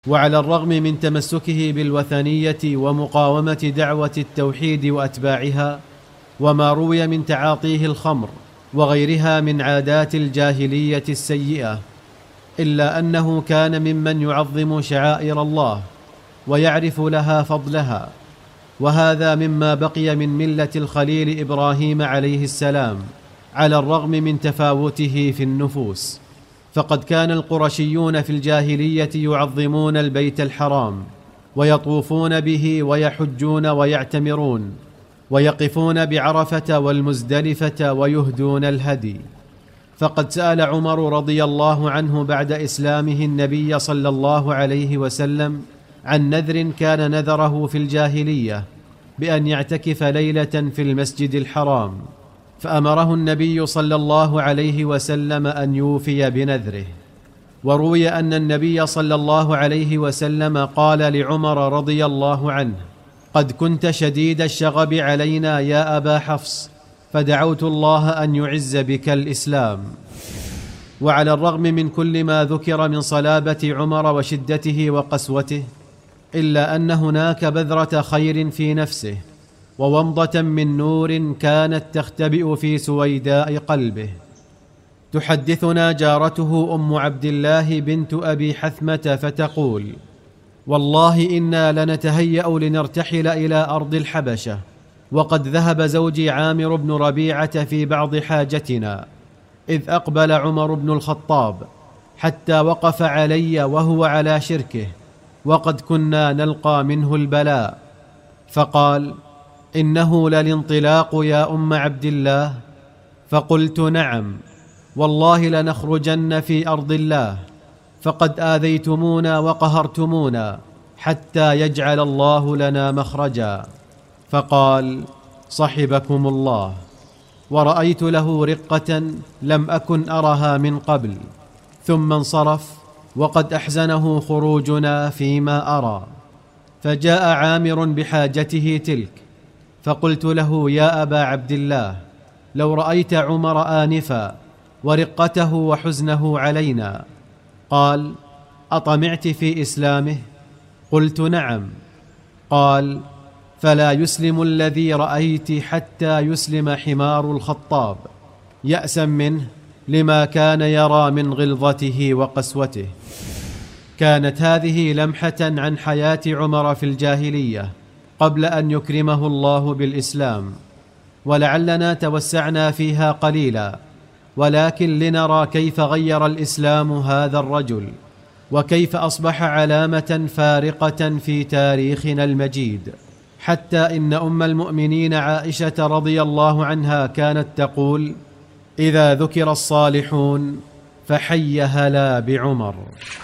وعلى الرغم من تمسكه بالوثنية ومقاومة دعوة التوحيد وأتباعها، وما روي من تعاطيه الخمر وغيرها من عادات الجاهلية السيئة، إلا أنه كان ممن يعظم شعائر الله ويعرف لها فضلها، وهذا مما بقي من ملة الخليل إبراهيم عليه السلام على الرغم من تفاوته في النفوس. فقد كان القرشيون في الجاهلية يعظمون البيت الحرام ويطوفون به ويحجون ويعتمرون ويقفون بعرفة والمزدلفة ويهدون الهدي. فقد سأل عمر رضي الله عنه بعد إسلامه النبي صلى الله عليه وسلم عن نذر كان نذره في الجاهلية بأن يعتكف ليلة في المسجد الحرام، فأمره النبي صلى الله عليه وسلم أن يوفي بنذره. وروي أن النبي صلى الله عليه وسلم قال لعمر رضي الله عنه: قد كنت شديد الشغب علينا يا أبا حفص، فدعوت الله أن يعز بك الإسلام. وعلى الرغم من كل ما ذكر من صلابة عمر وشدته وقسوته، إلا أن هناك بذرة خير في نفسه وومضة من نور كانت تختبئ في سويداء قلبه. تحدثنا جارته أم عبد الله بنت أبي حثمة فتقول: والله إنا لنتهيأ لنرتحل إلى أرض الحبشة، وقد ذهب زوجي عامر بن ربيعة في بعض حاجتنا، إذ أقبل عمر بن الخطاب حتى وقف علي وهو على شركه، وقد كنا نلقى منه البلاء، فقال: إنه للانطلاق يا أم عبد الله؟ فقلت: نعم، والله لنخرجن في أرض الله، فقد آذيتمونا وقهرتمونا حتى يجعل الله لنا مخرجا. فقال: صحبكم الله. ورأيت له رقة لم أكن أرها من قبل، ثم انصرف وقد أحزنه خروجنا فيما أرى. فجاء عامر بحاجته تلك، فقلت له: يا أبا عبد الله، لو رأيت عمر آنفا ورقته وحزنه علينا. قال: أطمعت في إسلامه؟ قلت: نعم. قال: فلا يسلم الذي رأيت حتى يسلم حمار الخطاب، يأسا منه لما كان يرى من غلظته وقسوته. كانت هذه لمحة عن حياة عمر في الجاهلية قبل أن يكرمه الله بالإسلام، ولعلنا توسعنا فيها قليلا، ولكن لنرى كيف غير الإسلام هذا الرجل، وكيف أصبح علامة فارقة في تاريخنا المجيد. حتى إن أم المؤمنين عائشة رضي الله عنها كانت تقول: إذا ذكر الصالحون فحي هلا بعمر.